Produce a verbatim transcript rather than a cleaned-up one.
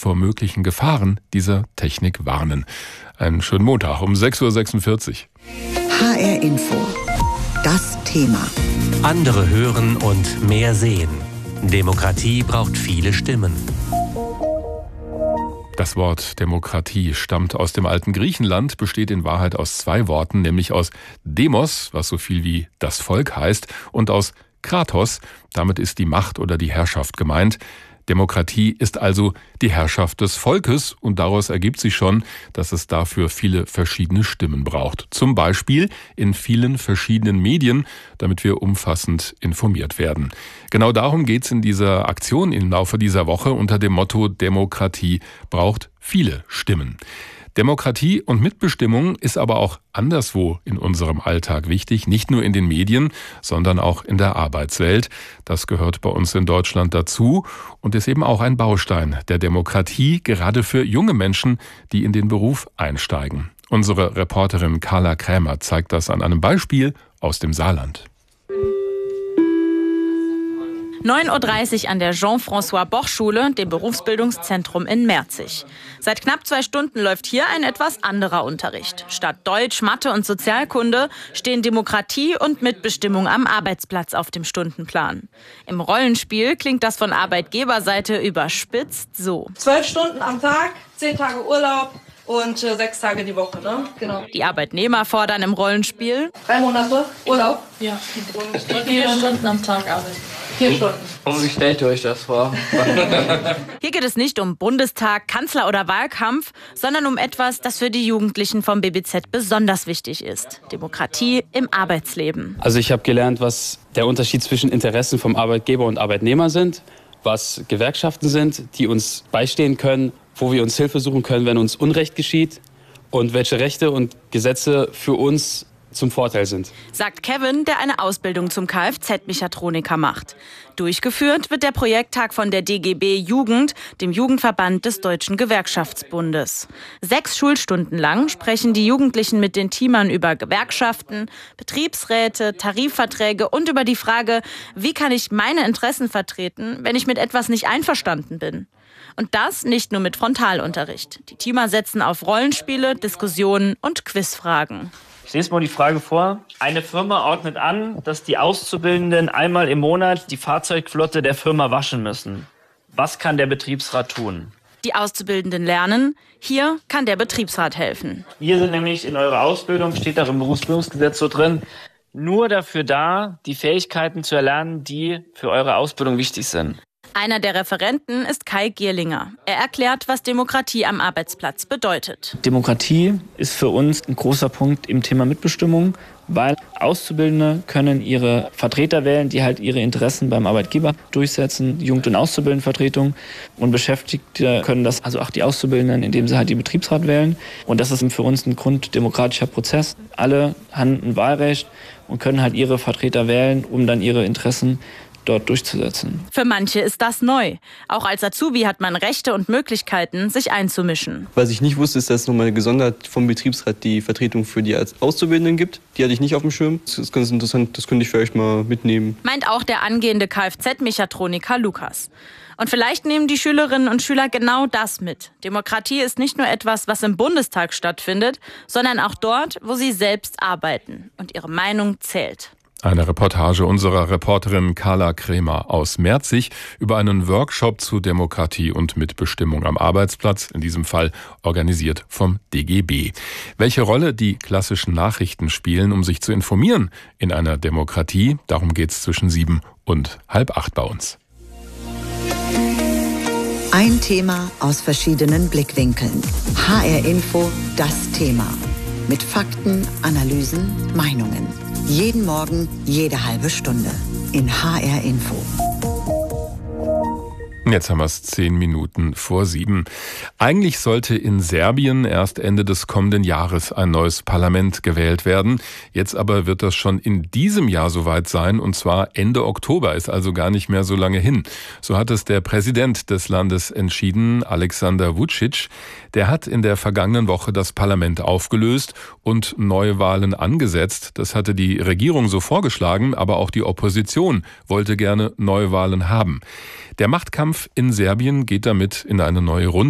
vor möglichen Gefahren dieser Technik warnen. Einen schönen Montag um sechs Uhr sechsundvierzig. H R Info. Das Thema. Andere hören und mehr sehen. Demokratie braucht viele Stimmen. Das Wort Demokratie stammt aus dem alten Griechenland, besteht in Wahrheit aus zwei Worten, nämlich aus Demos, was so viel wie das Volk heißt, und aus Kratos, damit ist die Macht oder die Herrschaft gemeint. Demokratie ist also die Herrschaft des Volkes und daraus ergibt sich schon, dass es dafür viele verschiedene Stimmen braucht. Zum Beispiel in vielen verschiedenen Medien, damit wir umfassend informiert werden. Genau darum geht es in dieser Aktion im Laufe dieser Woche unter dem Motto Demokratie braucht viele Stimmen. Demokratie und Mitbestimmung ist aber auch anderswo in unserem Alltag wichtig, nicht nur in den Medien, sondern auch in der Arbeitswelt. Das gehört bei uns in Deutschland dazu und ist eben auch ein Baustein der Demokratie, gerade für junge Menschen, die in den Beruf einsteigen. Unsere Reporterin Carla Krämer zeigt das an einem Beispiel aus dem Saarland. neun Uhr dreißig an der Jean-François-Boch-Schule, dem Berufsbildungszentrum in Merzig. Seit knapp zwei Stunden läuft hier ein etwas anderer Unterricht. Statt Deutsch, Mathe und Sozialkunde stehen Demokratie und Mitbestimmung am Arbeitsplatz auf dem Stundenplan. Im Rollenspiel klingt das von Arbeitgeberseite überspitzt so. Zwölf Stunden am Tag, zehn Tage Urlaub und äh, sechs Tage die Woche, ne? Genau. Die Arbeitnehmer fordern im Rollenspiel Drei Monate Urlaub. Ja, und vier Stunden am Tag arbeiten. Vier Stunden. Wie stellt ihr euch das vor? Hier geht es nicht um Bundestag, Kanzler oder Wahlkampf, sondern um etwas, das für die Jugendlichen vom B B Z besonders wichtig ist. Demokratie im Arbeitsleben. Also ich habe gelernt, was der Unterschied zwischen Interessen vom Arbeitgeber und Arbeitnehmer sind, was Gewerkschaften sind, die uns beistehen können, wo wir uns Hilfe suchen können, wenn uns Unrecht geschieht und welche Rechte und Gesetze für uns zum Vorteil sind. Sagt Kevin, der eine Ausbildung zum Kfz-Mechatroniker macht. Durchgeführt wird der Projekttag von der D G B Jugend, dem Jugendverband des Deutschen Gewerkschaftsbundes. Sechs Schulstunden lang sprechen die Jugendlichen mit den Teamern über Gewerkschaften, Betriebsräte, Tarifverträge und über die Frage, wie kann ich meine Interessen vertreten, wenn ich mit etwas nicht einverstanden bin. Und das nicht nur mit Frontalunterricht. Die Teamer setzen auf Rollenspiele, Diskussionen und Quizfragen. Ich lese mal die Frage vor. Eine Firma ordnet an, dass die Auszubildenden einmal im Monat die Fahrzeugflotte der Firma waschen müssen. Was kann der Betriebsrat tun? Die Auszubildenden lernen, hier kann der Betriebsrat helfen. Wir sind nämlich in eurer Ausbildung, steht auch im Berufsbildungsgesetz so drin, nur dafür da, die Fähigkeiten zu erlernen, die für eure Ausbildung wichtig sind. Einer der Referenten ist Kai Gierlinger. Er erklärt, was Demokratie am Arbeitsplatz bedeutet. Demokratie ist für uns ein großer Punkt im Thema Mitbestimmung, weil Auszubildende können ihre Vertreter wählen, die halt ihre Interessen beim Arbeitgeber durchsetzen, Jugend- und Auszubildendenvertretung. Und Beschäftigte können das, also auch die Auszubildenden, indem sie halt die Betriebsrat wählen. Und das ist für uns ein grunddemokratischer Prozess. Alle haben ein Wahlrecht und können halt ihre Vertreter wählen, um dann ihre Interessen dort durchzusetzen. Für manche ist das neu. Auch als Azubi hat man Rechte und Möglichkeiten, sich einzumischen. Was ich nicht wusste, ist, dass es nochmal gesondert vom Betriebsrat die Vertretung für die Auszubildenden gibt. Die hatte ich nicht auf dem Schirm. Das ist ganz interessant, das könnte ich vielleicht mal mitnehmen. Meint auch der angehende Kfz-Mechatroniker Lukas. Und vielleicht nehmen die Schülerinnen und Schüler genau das mit. Demokratie ist nicht nur etwas, was im Bundestag stattfindet, sondern auch dort, wo sie selbst arbeiten und ihre Meinung zählt. Eine Reportage unserer Reporterin Carla Krämer aus Merzig über einen Workshop zu Demokratie und Mitbestimmung am Arbeitsplatz, in diesem Fall organisiert vom D G B. Welche Rolle die klassischen Nachrichten spielen, um sich zu informieren in einer Demokratie, darum geht's zwischen sieben und halb acht bei uns. Ein Thema aus verschiedenen Blickwinkeln. H R Info, das Thema. Mit Fakten, Analysen, Meinungen. Jeden Morgen, jede halbe Stunde. In H R Info. Jetzt haben wir es zehn Minuten vor sieben. Eigentlich sollte in Serbien erst Ende des kommenden Jahres ein neues Parlament gewählt werden. Jetzt aber wird das schon in diesem Jahr soweit sein, und zwar Ende Oktober, ist also gar nicht mehr so lange hin. So hat es der Präsident des Landes entschieden, Aleksandar Vučić. Der hat in der vergangenen Woche das Parlament aufgelöst und Neuwahlen angesetzt. Das hatte die Regierung so vorgeschlagen, aber auch die Opposition wollte gerne Neuwahlen haben. Der Machtkampf in Serbien geht damit in eine neue Runde.